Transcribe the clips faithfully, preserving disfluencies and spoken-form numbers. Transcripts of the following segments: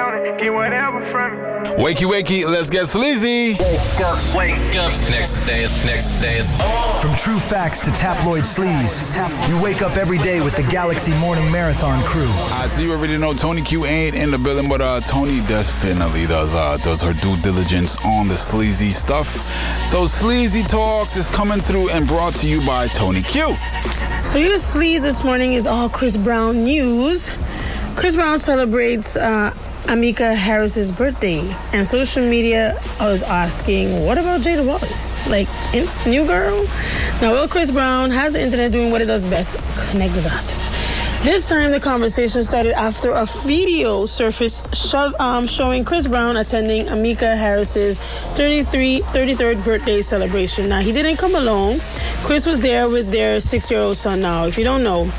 Tony, get whatever from me. Wakey, wakey, let's get sleazy. Wake up, wake up. Next day is, next day is on. From true facts to tabloid sleaze, you wake up every day with the Galaxy Morning Marathon crew. I see you already know Tony Q ain't in the building, but uh, Tony definitely does uh, does her due diligence on the sleazy stuff. So Sleazy Talks is coming through and brought to you by Tony Q. So your sleaze this morning is all Chris Brown news. Chris Brown celebrates uh, Amika Harris's birthday, and social media is asking, what about Jada Wallace? Like, in, new girl? Now, well, Chris Brown has the internet doing what it does best, connect the dots. This time, the conversation started after a video surfaced sho- um, showing Chris Brown attending Amika Harris's thirty-third birthday celebration. Now, he didn't come alone. Chris was there with their six-year-old son. Now, if you don't know,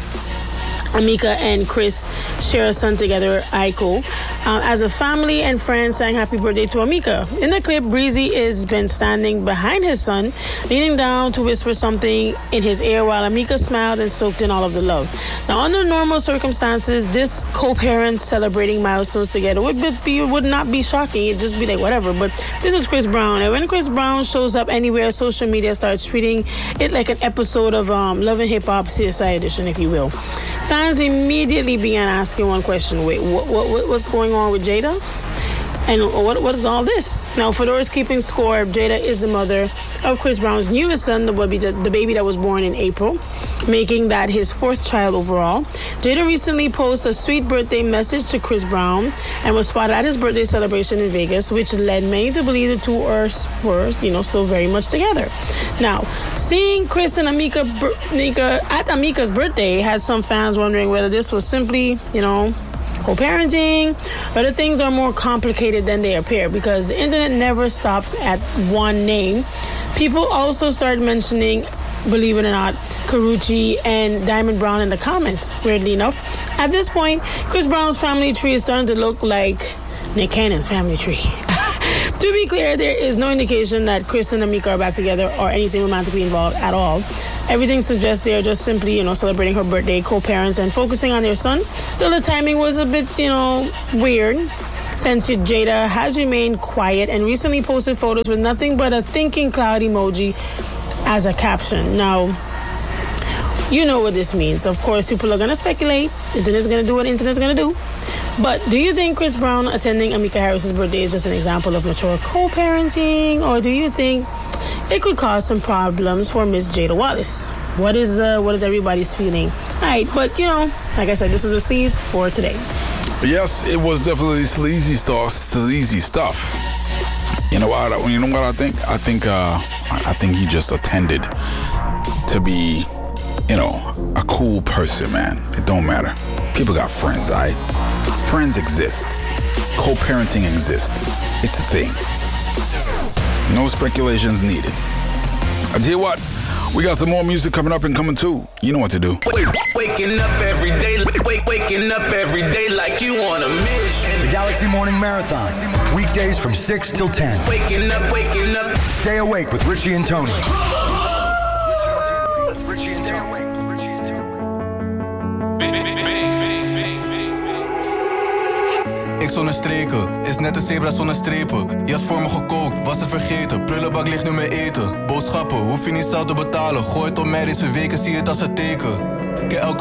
Amika and Chris share a son together, Aiko. Um, as a family and friends sang happy birthday to Amika. In the clip, Breezy is been standing behind his son, leaning down to whisper something in his ear while Amika smiled and soaked in all of the love. Now, under normal circumstances, this co-parent celebrating milestones together would be would not be shocking. It'd just be like, whatever. But this is Chris Brown. And when Chris Brown shows up anywhere, social media starts treating it like an episode of um, Love and Hip Hop C S I edition, if you will. Fans immediately began asking one question. Wait, what, what, what's going on with Jada? And what, what is all this? Now, for those keeping score, Jada is the mother of Chris Brown's newest son, the baby, the, the baby that was born in April, making that his fourth child overall. Jada recently posted a sweet birthday message to Chris Brown and was spotted at his birthday celebration in Vegas, which led many to believe the two are, were, you know, still very much together. Now, seeing Chris and Amika, Amika at Amika's birthday had some fans wondering whether this was simply, you know, co-parenting, but the things are more complicated than they appear because the internet never stops at one name. People also started mentioning, believe it or not, Karrueche and Diamond Brown in the comments, weirdly enough. At this point, Chris Brown's family tree is starting to look like Nick Cannon's family tree. To be clear, there is no indication that Chris and Amika are back together or anything romantically involved at all. Everything suggests they are just simply, you know, celebrating her birthday, co-parents, and focusing on their son. So the timing was a bit, you know, weird, since Jada has remained quiet and recently posted photos with nothing but a thinking cloud emoji as a caption. Now, you know what this means. Of course, people are going to speculate. Internet's going to do what internet's going to do. But do you think Chris Brown attending Amika Harris's birthday is just an example of mature co-parenting? Or do you think it could cause some problems for Miss Jada Wallace? What is uh, what is everybody's feeling? All right, but, you know, like I said, this was a sleaze for today. Yes, it was definitely sleazy stuff. Sleazy stuff. You know what? You know what I think? I think uh, I think he just attended to be, you know, a cool person, man. It don't matter. People got friends, all right? Friends exist. Co-parenting exists. It's a thing. No speculations needed. I tell you what, we got some more music coming up and coming too. You know what to do. Waking up every day, wake, waking up every day like you on a mission. The Galaxy Morning Marathon, weekdays from six till ten. Waking up, waking up. Stay awake with Richie and Tony. Ik zonder streken, is net een zebra zonder strepen. Je had voor me gekookt, was het vergeten. Prullenbak ligt nu mijn eten. Boodschappen, hoef je niet zelf te betalen. Gooi het op mij deze weken, zie het als een teken. Kijk elke